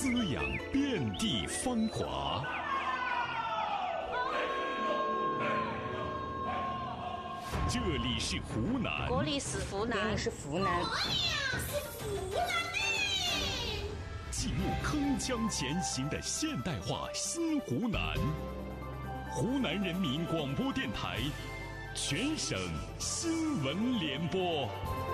滋养遍地芳华。这里是湖南， 这里是湖南， 这里是湖南， 继木铿锵前行的现代化新湖南。湖南人民广播电台全省新闻联播。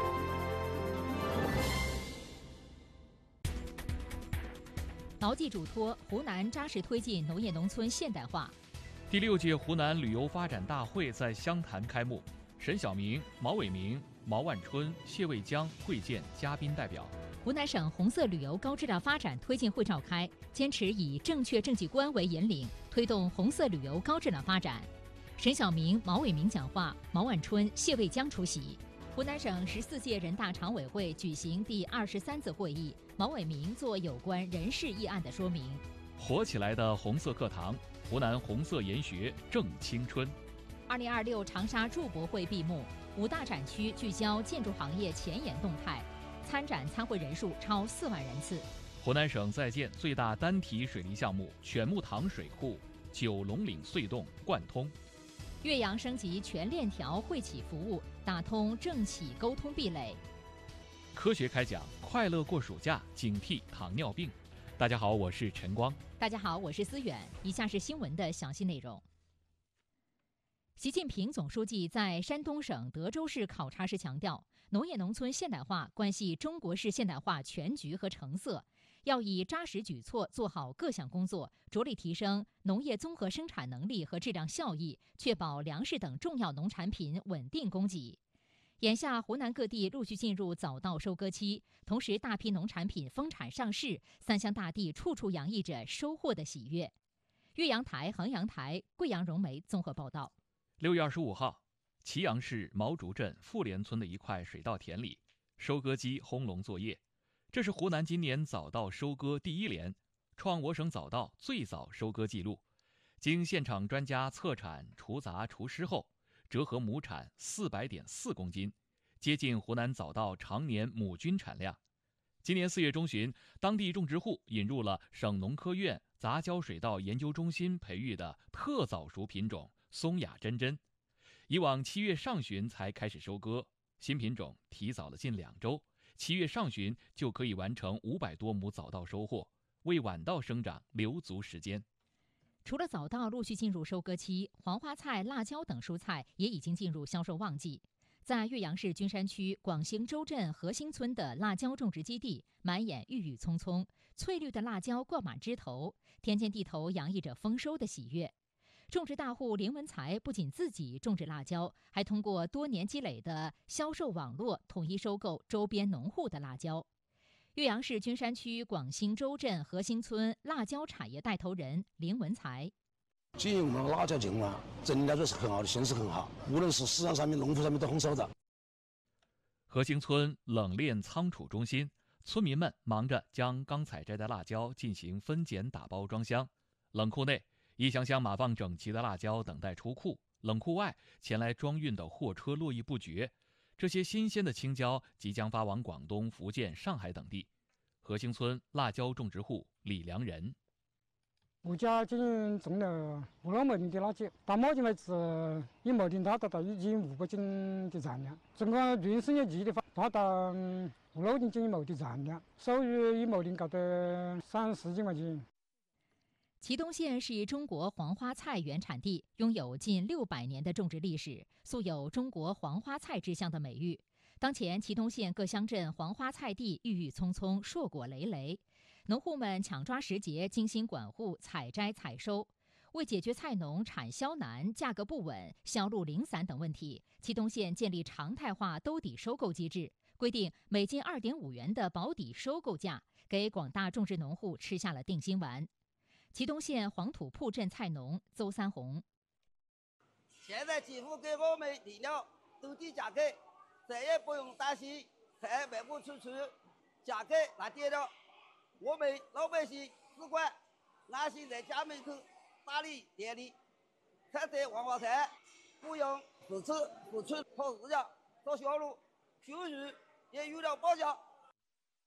牢记嘱托，湖南扎实推进农业农村现代化。 第6届湖南旅游发展大会在湘潭开幕，沈晓明、毛伟明、毛万春、谢卫江会见嘉宾代表。 湖南省红色旅游高质量发展推进会召开，坚持以正确政绩观为引领，推动红色旅游高质量发展。沈晓明、毛伟明讲话，毛万春、谢卫江出席。湖南省14届人大常委会举行第23次会议，毛伟明做有关人事议案的说明。 火起来的红色课堂，湖南红色研学正青春。 2026长沙筑博会闭幕，5大展区聚焦建筑行业前沿动态，参展参会人数超4万人次。 湖南省在建最大单体水利项目犬木塘水库9龙岭隧洞贯通。 岳阳升级全链条惠企服务，打通政企沟通壁垒。 科学开讲，快乐过暑假，警惕糖尿病。大家好，我是陈光。 大家好，我是思远。以下是新闻的详细内容。习近平总书记在山东省德州市考察时强调，农业农村现代化关系中国式现代化全局和成色，要以扎实举措做好各项工作，着力提升农业综合生产能力和质量效益，确保粮食等重要农产品稳定供给。眼下，湖南各地陆续进入早稻收割期，同时大批农产品丰产上市，三湘大地处处洋溢着收获的喜悦。岳阳台、衡阳台、贵阳融媒综合报道。 6月25号，祁阳市毛竹镇富联村的一块水稻田里，收割机轰隆作业。这是湖南今年早稻收割第1连，创我省早稻最早收割记录。经现场专家测产、除杂、除湿后，折合亩产400.4公斤，接近湖南早稻常年亩均产量。今年4月中旬，当地种植户引入了省农科院杂交水稻研究中心培育的特早熟品种松雅真真。以往7月上旬才开始收割，新品种提早了近2周，7月上旬就可以完成500多亩早稻收获，为晚稻生长留足时间。 除了早稻陆续进入收割期，黄花菜、辣椒等蔬菜也已经进入销售旺季。在岳阳市君山区广兴洲镇河兴村的辣椒种植基地，满眼郁郁葱葱，翠绿的辣椒挂满枝头，田间地头洋溢着丰收的喜悦。种植大户林文才不仅自己种植辣椒，还通过多年积累的销售网络，统一收购周边农户的辣椒。岳阳市君山区广兴洲镇河兴村辣椒产业带头人林文才： 经营我们的辣椒境啊，整体来说是很好的，形势很好，无论是市场上面、农户上面都很收的。 河兴村冷链仓储中心，村民们忙着将刚采摘的辣椒进行分拣打包装箱。冷库内，一箱箱码放整齐的辣椒等待出库，冷库外前来装运的货车络绎不绝。这些新鲜的青椒即将发往广东、福建、上海等地。河兴村辣椒种植户李良仁： 我家今年种了5、6亩的辣椒，到目前为止，1亩地达到已经5个斤的产量。整个纯生业期的话，达到5、6斤1亩的产量，收入1亩地搞得30几块钱。 祁东县是中国黄花菜原产地，拥有近600年的种植历史，素有中国黄花菜之乡的美誉。当前祁东县各乡镇黄花菜地郁郁葱葱，硕果累累，农户们抢抓时节，精心管护，采摘采收。为解决菜农产销难、价格不稳、销路零散等问题，祁东县建立常态化兜底收购机制，规定每斤2.5元的保底收购价，给广大种植农户吃下了定心丸。祁东县黄土铺镇菜农邹三红： 现在几乎给我们地料兜底价格，再也不用担心菜卖不出去，价格那跌了，我们老百姓只管安心在家门口打理店里，采摘黄花菜，不用自吃自取跑日料找销路，收入也有了保障。